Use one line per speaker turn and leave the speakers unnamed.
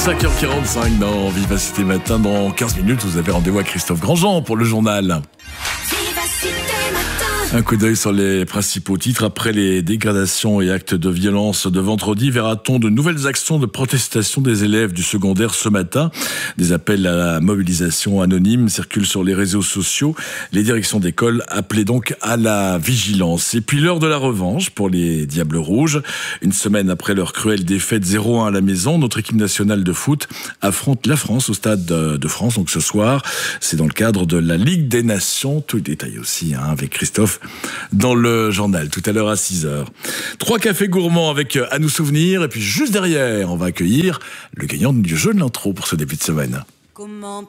5h45 dans Vivacité Matin. Dans 15 minutes, vous avez rendez-vous à Christophe Grandjean pour le journal. Un coup d'œil sur les principaux titres. Après les dégradations et actes de violence de vendredi, verra-t-on de nouvelles actions de protestation des élèves du secondaire ce matin? Des appels à la mobilisation anonyme circulent sur les réseaux sociaux. Les directions d'école appelaient donc à la vigilance. Et puis l'heure de la revanche pour les Diables Rouges. Une semaine après leur cruelle défaite 0-1 à la maison, notre équipe nationale de foot affronte la France au Stade de France. Donc ce soir, c'est dans le cadre de la Ligue des Nations. Tout le détail aussi avec Christophe dans le journal, tout à l'heure à 6h. 3 cafés gourmands avec à nous souvenir. Et puis juste derrière, on va accueillir le gagnant du jeu de l'intro pour ce début de semaine.
Comment